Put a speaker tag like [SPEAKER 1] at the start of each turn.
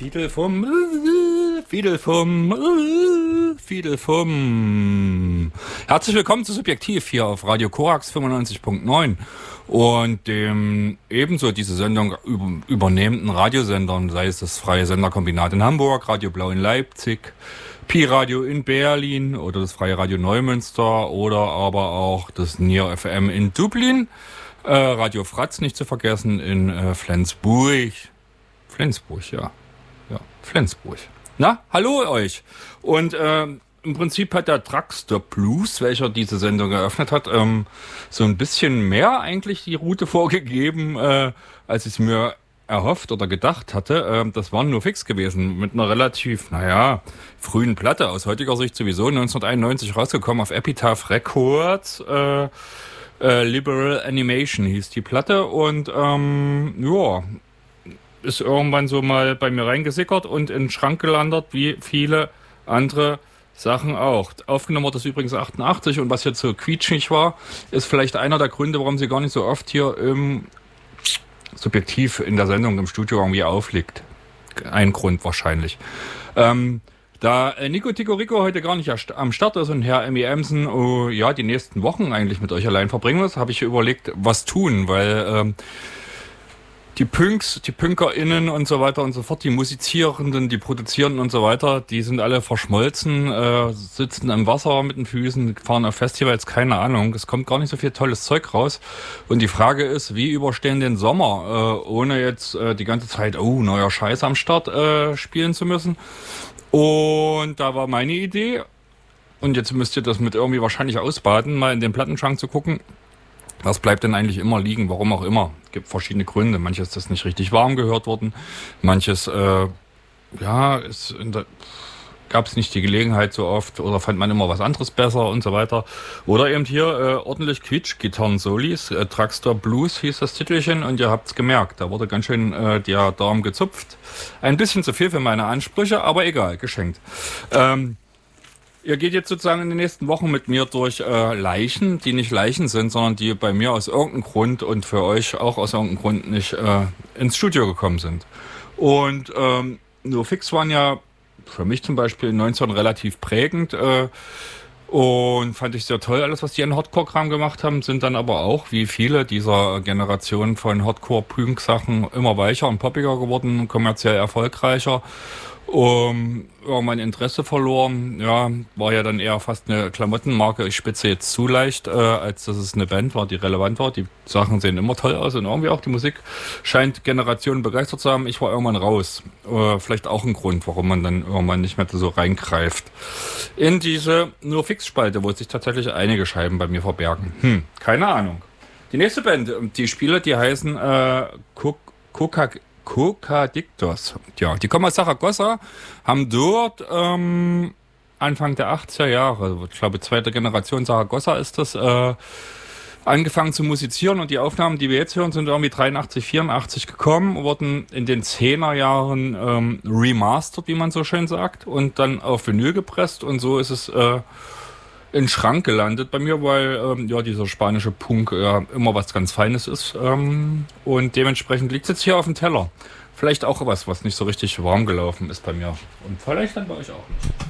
[SPEAKER 1] Fiedel vom. Herzlich willkommen zu Subjektiv hier auf Radio Korax 95.9 und dem ebenso diese Sendung übernehmenden Radiosendern, sei es das Freie Senderkombinat in Hamburg, Radio Blau in Leipzig, Pi-Radio in Berlin oder das Freie Radio Neumünster oder aber auch das Nier FM in Dublin, Radio Fratz nicht zu vergessen in Flensburg. Flensburg. Na, hallo euch. Und im Prinzip hat der Dragster Blues, welcher diese Sendung eröffnet hat, so ein bisschen mehr eigentlich die Route vorgegeben, als ich es mir erhofft oder gedacht hatte. Das war nur fix gewesen, mit einer relativ, frühen Platte, aus heutiger Sicht sowieso, 1991 rausgekommen auf Epitaph Records. Liberal Animation hieß die Platte und ist irgendwann so mal bei mir reingesickert und in den Schrank gelandet, wie viele andere Sachen auch. Aufgenommen wurde das übrigens 88 und was jetzt so quietschig war, ist vielleicht einer der Gründe, warum sie gar nicht so oft hier im Subjektiv in der Sendung im Studio irgendwie aufliegt. Ein Grund wahrscheinlich. Da Nico Tico heute gar nicht am Start ist und Herr Emmy Emsen die nächsten Wochen eigentlich mit euch allein verbringen muss, habe ich überlegt, was tun, weil die PünkerInnen und so weiter und so fort, die Musizierenden, die Produzierenden und so weiter, die sind alle verschmolzen, sitzen im Wasser mit den Füßen, fahren auf Festivals, keine Ahnung. Es kommt gar nicht so viel tolles Zeug raus. Und die Frage ist, wie überstehen den Sommer, ohne jetzt die ganze Zeit, neuer Scheiß am Start spielen zu müssen. Und da war meine Idee, und jetzt müsst ihr das mit irgendwie wahrscheinlich ausbaden, mal in den Plattenschrank zu gucken. Was bleibt denn eigentlich immer liegen? Warum auch immer? Es gibt verschiedene Gründe. Manches ist nicht richtig warm gehört worden. Manches, gab es nicht die Gelegenheit so oft oder fand man immer was anderes besser und so weiter. Oder eben hier ordentlich Quietsch-Gitarren-Solis. Dragster Blues hieß das Titelchen und ihr habt's gemerkt. Da wurde ganz schön der Darm gezupft. Ein bisschen zu viel für meine Ansprüche, aber egal, geschenkt. Ihr geht jetzt sozusagen in den nächsten Wochen mit mir durch Leichen, die nicht Leichen sind, sondern die bei mir aus irgendeinem Grund und für euch auch aus irgendeinem Grund nicht ins Studio gekommen sind. Und nur fix waren ja für mich zum Beispiel 19 relativ prägend und fand ich sehr toll, alles was die an Hardcore-Kram gemacht haben, sind dann aber auch, wie viele dieser Generation von Hardcore-Punk-Sachen, immer weicher und poppiger geworden, kommerziell erfolgreicher. Mein Interesse verloren, war ja dann eher fast eine Klamottenmarke. Ich spitze jetzt zu leicht, als dass es eine Band war, die relevant war. Die Sachen sehen immer toll aus und irgendwie auch die Musik scheint Generationen begeistert zu haben. Ich war irgendwann raus. Vielleicht auch ein Grund, warum man dann irgendwann nicht mehr so reingreift. In diese nur Fixspalte, wo sich tatsächlich einige Scheiben bei mir verbergen. Keine Ahnung. Die nächste Band, die Spiele, die heißen Kokadiktos. Ja, die kommen aus Saragossa, haben dort Anfang der 80er Jahre, ich glaube zweite Generation Saragossa ist das, angefangen zu musizieren und die Aufnahmen, die wir jetzt hören, sind irgendwie 83, 84 gekommen, wurden in den 10er Jahren remastered, wie man so schön sagt, und dann auf Vinyl gepresst und so ist es in den Schrank gelandet bei mir, weil dieser spanische Punk immer was ganz Feines ist und dementsprechend liegt es jetzt hier auf dem Teller. Vielleicht auch was nicht so richtig warm gelaufen ist bei mir und vielleicht dann bei euch auch nicht.